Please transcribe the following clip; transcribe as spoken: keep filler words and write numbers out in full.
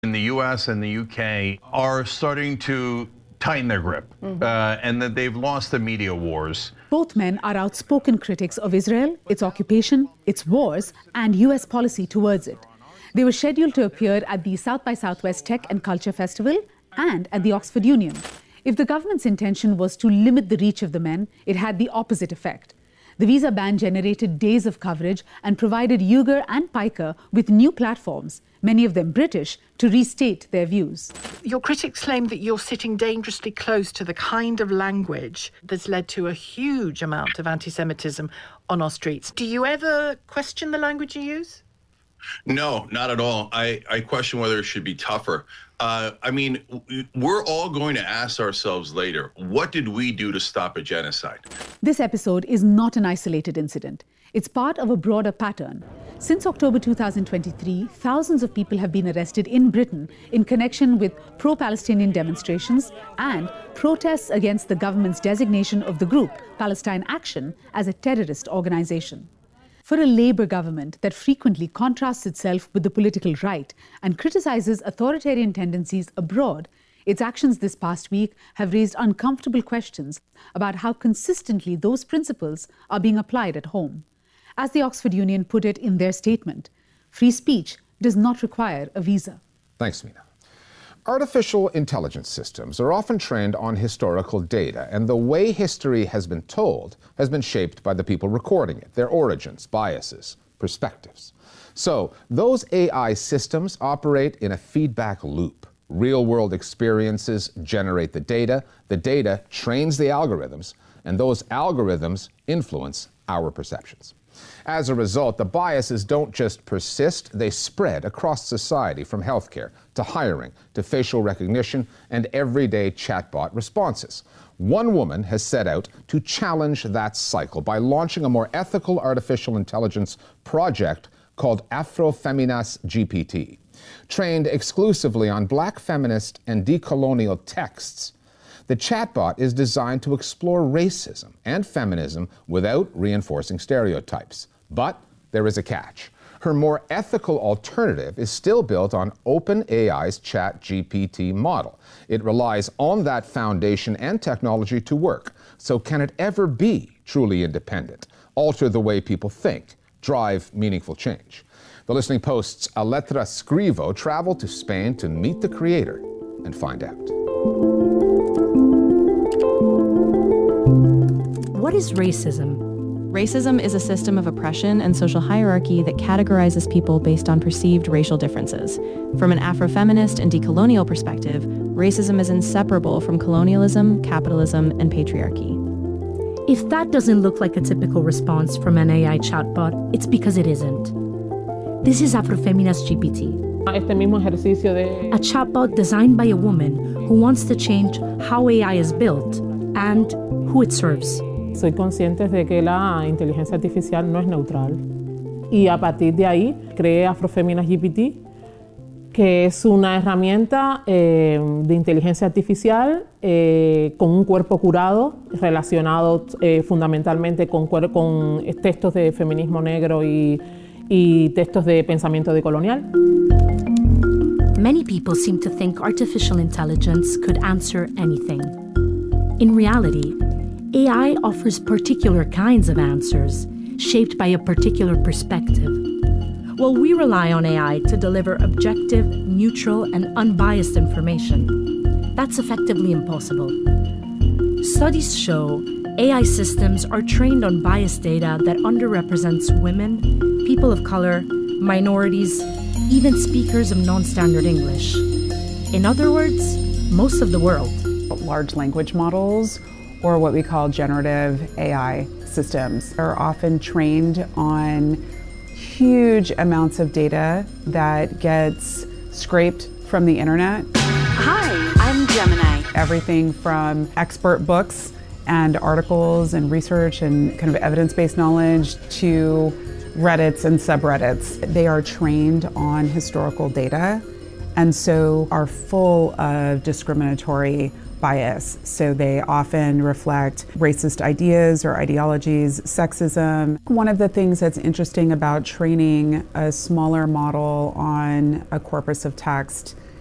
in the U S and the U K are starting to tighten their grip, mm-hmm. uh, and that they've lost the media wars. Both men are outspoken critics of Israel, its occupation, its wars, and U S policy towards it. They were scheduled to appear at the South by Southwest Tech and Culture Festival and at the Oxford Union. If the government's intention was to limit the reach of the men, it had the opposite effect. The visa ban generated days of coverage and provided Uyghur and Piker with new platforms, many of them British, to restate their views. Your critics claim that you're sitting dangerously close to the kind of language that's led to a huge amount of anti-Semitism on our streets. Do you ever question the language you use? No, not at all. I, I question whether it should be tougher. Uh, I mean, we're all going to ask ourselves later, what did we do to stop a genocide? This episode is not an isolated incident. It's part of a broader pattern. Since October two thousand twenty-three, thousands of people have been arrested in Britain in connection with pro-Palestinian demonstrations and protests against the government's designation of the group, Palestine Action, as a terrorist organization. For a Labour government that frequently contrasts itself with the political right and criticizes authoritarian tendencies abroad, its actions this past week have raised uncomfortable questions about how consistently those principles are being applied at home. As the Oxford Union put it in their statement, free speech does not require a visa. Thanks, Mina. Artificial intelligence systems are often trained on historical data, and the way history has been told has been shaped by the people recording it, their origins, biases, perspectives. So those A I systems operate in a feedback loop. Real-world experiences generate the data, the data trains the algorithms, and those algorithms influence our perceptions. As a result, the biases don't just persist, they spread across society, from healthcare to hiring to facial recognition and everyday chatbot responses. One woman has set out to challenge that cycle by launching a more ethical artificial intelligence project called Afrofeminas G P T. Trained exclusively on Black feminist and decolonial texts, the chatbot is designed to explore racism and feminism without reinforcing stereotypes. But there is a catch. Her more ethical alternative is still built on OpenAI's ChatGPT model. It relies on that foundation and technology to work. So can it ever be truly independent, alter the way people think, drive meaningful change? The Listening Post's Aletra Scrivo traveled to Spain to meet the creator and find out. What is racism? Racism is a system of oppression and social hierarchy that categorizes people based on perceived racial differences. From an Afrofeminist and decolonial perspective, racism is inseparable from colonialism, capitalism, and patriarchy. If that doesn't look like a typical response from an A I chatbot, it's because it isn't. This is Afrofeminas G P T, Este mismo ejercicio de... a chatbot designed by a woman who wants to change how A I is built and who it serves. Soy consciente de que la inteligencia artificial no es neutral. Y a partir de ahí creé Afrofeminas G P T, que es una herramienta eh, de inteligencia artificial eh, con un cuerpo curado relacionado eh, fundamentalmente con, con textos de feminismo negro y, y textos de pensamiento decolonial. Many people seem to think artificial intelligence could answer anything. In reality, A I offers particular kinds of answers, shaped by a particular perspective. While we rely on A I to deliver objective, neutral, and unbiased information, that's effectively impossible. Studies show A I systems are trained on biased data that underrepresents women, people of color, minorities, even speakers of non-standard English. In other words, most of the world. Large language models, or what we call generative A I systems, are often trained on huge amounts of data that gets scraped from the internet. Hi, I'm Gemini. Everything from expert books and articles and research and kind of evidence-based knowledge to Reddits and subreddits. They are trained on historical data and so are full of discriminatory bias. So they often reflect racist ideas or ideologies, sexism. One of the things that's interesting about training a smaller model on a corpus of text